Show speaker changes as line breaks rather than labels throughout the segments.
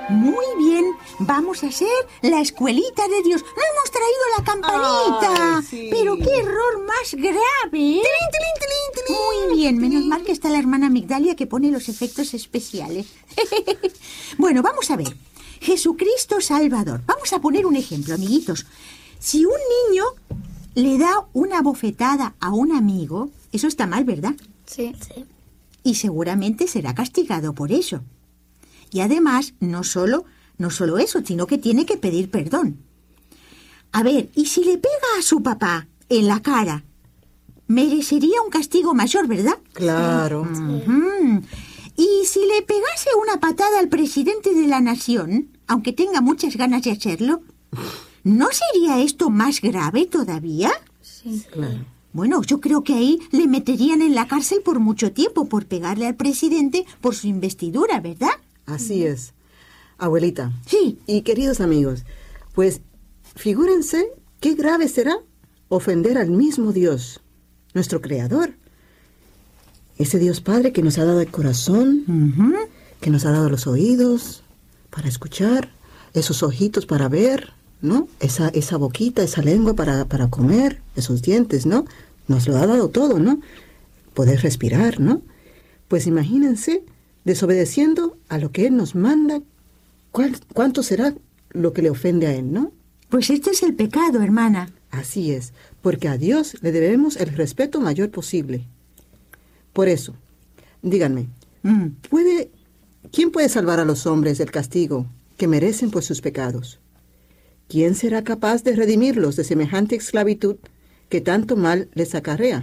Muy bien, vamos a hacer la escuelita de Dios. No hemos traído la campanita.
Ay, sí.
Pero qué error más grave, ¿eh? Muy bien, menos mal que está la hermana Migdalia que pone los efectos especiales. Bueno, vamos a ver. Jesucristo Salvador. Vamos a poner un ejemplo, amiguitos. Si un niño le da una bofetada a un amigo, eso está mal, ¿verdad?
Sí.
Y seguramente será castigado por eso. Y además, no solo eso, sino que tiene que pedir perdón. A ver, ¿y si le pega a su papá en la cara? Merecería un castigo mayor, ¿verdad?
Claro.
Ujú. Y si le pegase una patada al presidente de la nación, aunque tenga muchas ganas de hacerlo, ¿no sería esto más grave todavía?
Sí.
Claro.
Bueno, yo creo que ahí le meterían en la cárcel por mucho tiempo por pegarle al presidente por su investidura, ¿verdad?
Así es. Abuelita.
Sí.
Y queridos amigos, pues figúrense qué grave será ofender al mismo Dios, nuestro Creador. Ese Dios Padre que nos ha dado el corazón,
Ujú.
que nos ha dado los oídos para escuchar, esos ojitos para ver, ¿no? Esa boquita, esa lengua para comer, esos dientes, ¿no? Nos lo ha dado todo, ¿no? Poder respirar, ¿no? Pues imagínense desobedeciendo a lo que Él nos manda. ¿Cuánto será lo que le ofende a Él, no?
Pues este es el pecado, hermana.
Así es, porque a Dios le debemos el respeto mayor posible. Por eso, díganme, ¿quién puede salvar a los hombres del castigo que merecen por sus pecados? ¿Quién será capaz de redimirlos de semejante esclavitud que tanto mal les acarrea?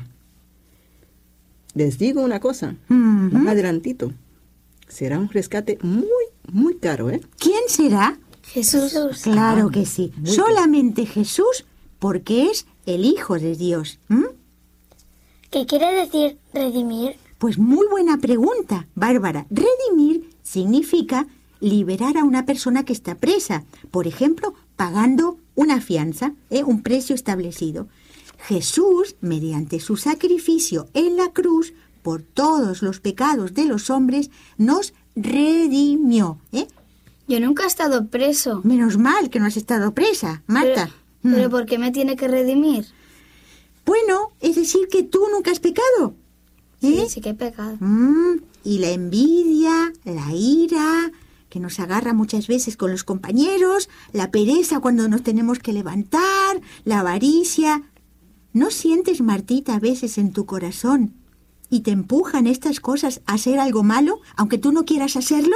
Les digo una cosa, un adelantito. Será un rescate muy, muy caro, ¿eh?
¿Quién será?
Jesús.
Claro que sí. Solamente Jesús, porque es el Hijo de Dios.
¿Qué quiere decir redimir?
Pues muy buena pregunta, Bárbara. Redimir significa liberar a una persona que está presa. Por ejemplo, pagando una fianza, un precio establecido. Jesús, mediante su sacrificio en la cruz, por todos los pecados de los hombres, nos redimió.
Yo nunca he estado preso.
Menos mal que no has estado presa, Marta.
¿Pero por qué me tiene que redimir?
Bueno, es decir que tú nunca has pecado.
Sí que he pecado.
Y la envidia, la ira, que nos agarra muchas veces con los compañeros, la pereza cuando nos tenemos que levantar, la avaricia. ¿No sientes, Martita, a veces en tu corazón y te empujan estas cosas a hacer algo malo, aunque tú no quieras hacerlo?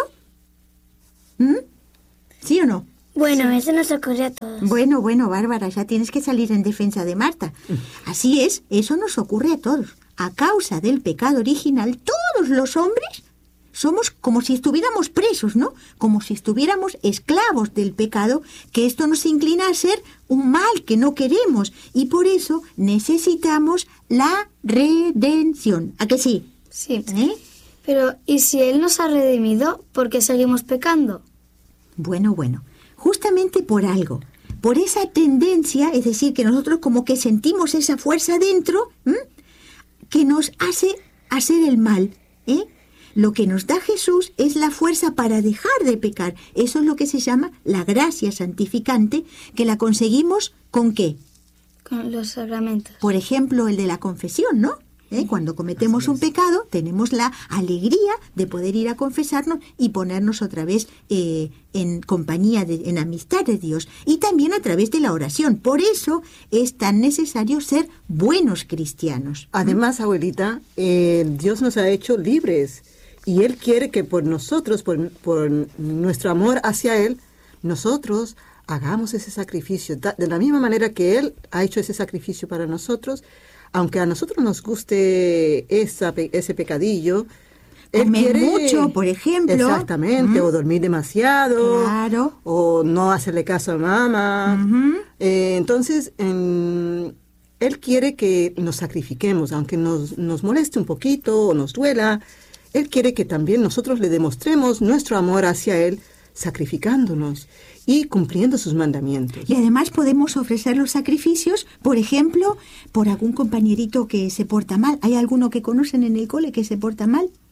¿Sí o no?
Bueno, eso nos ocurre a todos.
Bueno, Bárbara, ya tienes que salir en defensa de Marta. Así es, eso nos ocurre a todos. A causa del pecado original, todos los hombres somos como si estuviéramos presos, ¿no? Como si estuviéramos esclavos del pecado, que esto nos inclina a hacer un mal que no queremos. Y por eso necesitamos la redención. ¿A que sí?
Sí. Pero, ¿y si Él nos ha redimido, por qué seguimos pecando?
Bueno. Justamente por algo, por esa tendencia, es decir, que nosotros como que sentimos esa fuerza dentro, que nos hace hacer el mal, Lo que nos da Jesús es la fuerza para dejar de pecar. Eso es lo que se llama la gracia santificante, que la conseguimos ¿con qué?
Con los sacramentos.
Por ejemplo, el de la confesión, ¿no? Cuando cometemos un pecado, tenemos la alegría de poder ir a confesarnos y ponernos otra vez en compañía, en amistad de Dios. Y también a través de la oración. Por eso es tan necesario ser buenos cristianos.
Además, abuelita, Dios nos ha hecho libres. Y Él quiere que por nosotros, por nuestro amor hacia Él, nosotros hagamos ese sacrificio. De la misma manera que Él ha hecho ese sacrificio para nosotros, aunque a nosotros nos guste ese pecadillo, Él
comer
quiere
mucho, por ejemplo.
Exactamente, o dormir demasiado,
claro,
o no hacerle caso a mamá. Entonces, Él quiere que nos sacrifiquemos, aunque nos moleste un poquito o nos duela. Él quiere que también nosotros le demostremos nuestro amor hacia Él, sacrificándonos y cumpliendo sus mandamientos.
Y además podemos ofrecer los sacrificios, por ejemplo, por algún compañerito que se porta mal. ¿Hay alguno que conocen en el cole que se porta mal?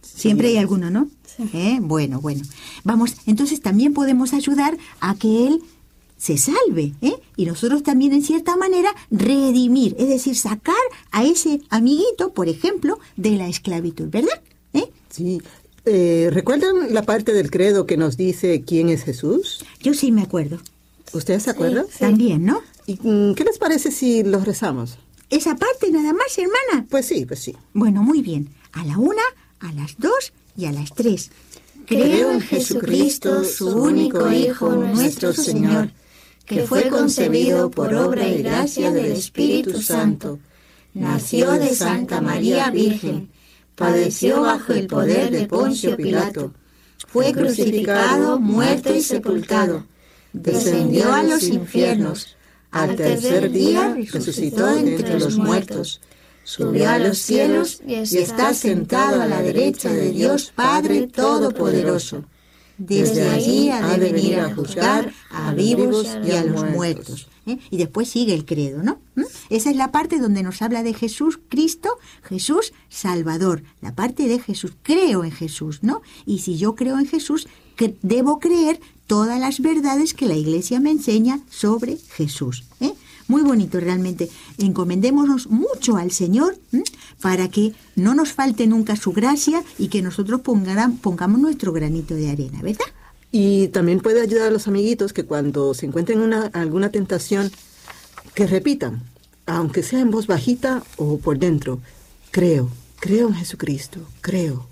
Siempre hay alguno, ¿no?
Sí.
Bueno. Vamos, entonces también podemos ayudar a que él se salve, y nosotros también en cierta manera redimir, es decir, sacar a ese amiguito, por ejemplo, de la esclavitud, ¿verdad?
Sí. ¿Recuerdan la parte del credo que nos dice quién es Jesús?
Yo sí me acuerdo.
¿Ustedes se acuerdan?
Sí.
También, ¿no?
¿Y qué les parece si los rezamos?
Esa parte nada más, hermana.
Pues sí.
Bueno, muy bien. A la 1, a las 2 y a las 3.
Creo en Jesucristo, su único Hijo, nuestro Señor, que fue concebido por obra y gracia del Espíritu Santo. Nació de Santa María Virgen, padeció bajo el poder de Poncio Pilato, fue crucificado, muerto y sepultado, descendió a los infiernos, al tercer día resucitó de entre los muertos, subió a los cielos y está sentado a la derecha de Dios Padre Todopoderoso.
Desde allí ha de venir a juzgar a vivos y a los muertos. Y después sigue el credo, ¿no? Esa es la parte donde nos habla de Jesús, Cristo, Jesús Salvador. La parte de Jesús, creo en Jesús, ¿no? Y si yo creo en Jesús, debo creer todas las verdades que la Iglesia me enseña sobre Jesús. Muy bonito realmente. Encomendémonos mucho al Señor para que no nos falte nunca su gracia y que nosotros pongamos nuestro granito de arena, ¿verdad?
Y también puede ayudar a los amiguitos que cuando se encuentren alguna tentación, que repitan, aunque sea en voz bajita o por dentro, creo en Jesucristo, creo.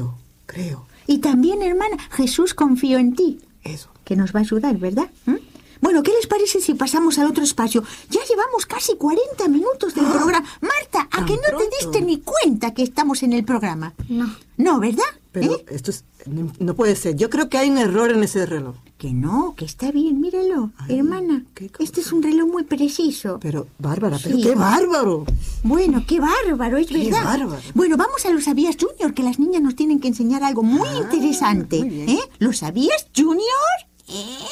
Y también, hermana, Jesús confío en ti.
Eso.
Que nos va a ayudar, ¿verdad? Bueno, ¿qué les parece si pasamos al otro espacio? Ya llevamos casi 40 minutos del programa. Marta, ¿a que no
pronto?
te diste ni cuenta que estamos en el programa?
No.
No, ¿verdad?
Pero esto no puede ser. Yo creo que hay un error en ese reloj.
Que no, que está bien, míralo,
Ay,
hermana.
qué cosa.
Este es un reloj muy preciso.
Pero, Bárbara,
Sí.
pero qué bárbaro.
Bueno, qué bárbaro, es
Qué
verdad.
bárbaro.
Bueno, vamos a los Sabías Junior, que las niñas nos tienen que enseñar algo muy interesante.
muy bien.
¿Lo sabías, Junior?